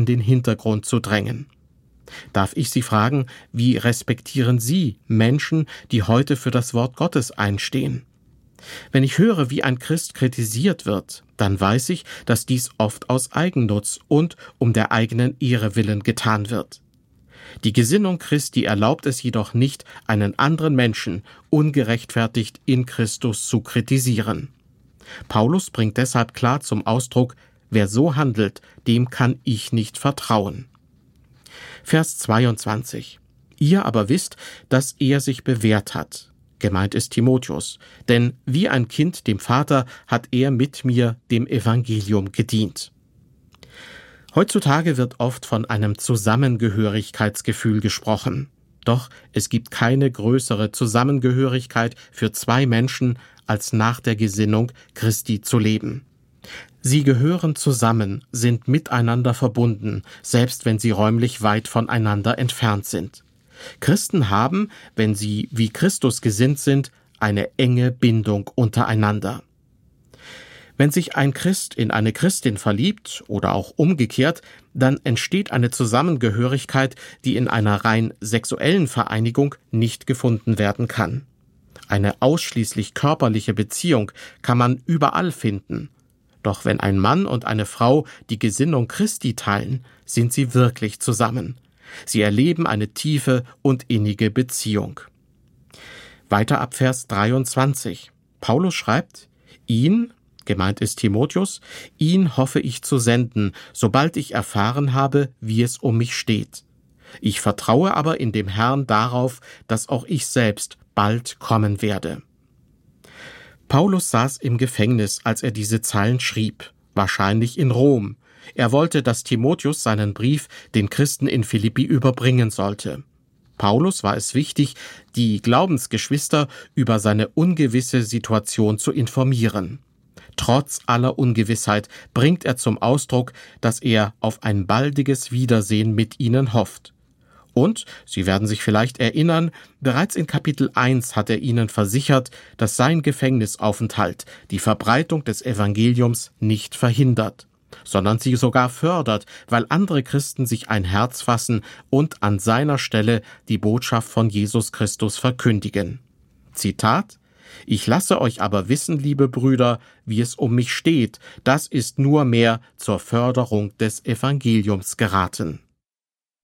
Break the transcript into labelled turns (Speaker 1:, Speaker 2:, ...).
Speaker 1: in den Hintergrund zu drängen. Darf ich Sie fragen, wie respektieren Sie Menschen, die heute für das Wort Gottes einstehen? Wenn ich höre, wie ein Christ kritisiert wird, dann weiß ich, dass dies oft aus Eigennutz und um der eigenen Ehre willen getan wird. Die Gesinnung Christi erlaubt es jedoch nicht, einen anderen Menschen ungerechtfertigt in Christus zu kritisieren. Paulus bringt deshalb klar zum Ausdruck: Wer so handelt, dem kann ich nicht vertrauen. Vers 22. Ihr aber wisst, dass er sich bewährt hat. Gemeint ist Timotheus, denn wie ein Kind dem Vater hat er mit mir dem Evangelium gedient. Heutzutage wird oft von einem Zusammengehörigkeitsgefühl gesprochen. Doch es gibt keine größere Zusammengehörigkeit für zwei Menschen, als nach der Gesinnung Christi zu leben. Sie gehören zusammen, sind miteinander verbunden, selbst wenn sie räumlich weit voneinander entfernt sind. Christen haben, wenn sie wie Christus gesinnt sind, eine enge Bindung untereinander. Wenn sich ein Christ in eine Christin verliebt oder auch umgekehrt, dann entsteht eine Zusammengehörigkeit, die in einer rein sexuellen Vereinigung nicht gefunden werden kann. Eine ausschließlich körperliche Beziehung kann man überall finden. Doch wenn ein Mann und eine Frau die Gesinnung Christi teilen, sind sie wirklich zusammen. Sie erleben eine tiefe und innige Beziehung. Weiter ab Vers 23. Paulus schreibt: Ihn, gemeint ist Timotheus, ihn hoffe ich zu senden, sobald ich erfahren habe, wie es um mich steht. Ich vertraue aber in dem Herrn darauf, dass auch ich selbst bald kommen werde. Paulus saß im Gefängnis, als er diese Zeilen schrieb, wahrscheinlich in Rom. Er wollte, dass Timotheus seinen Brief den Christen in Philippi überbringen sollte. Paulus war es wichtig, die Glaubensgeschwister über seine ungewisse Situation zu informieren. Trotz aller Ungewissheit bringt er zum Ausdruck, dass er auf ein baldiges Wiedersehen mit ihnen hofft. Und, Sie werden sich vielleicht erinnern, bereits in Kapitel 1 hat er ihnen versichert, dass sein Gefängnisaufenthalt die Verbreitung des Evangeliums nicht verhindert, sondern sie sogar fördert, weil andere Christen sich ein Herz fassen und an seiner Stelle die Botschaft von Jesus Christus verkündigen. Zitat: Ich lasse euch aber wissen, liebe Brüder, wie es um mich steht, das ist nur mehr zur Förderung des Evangeliums geraten.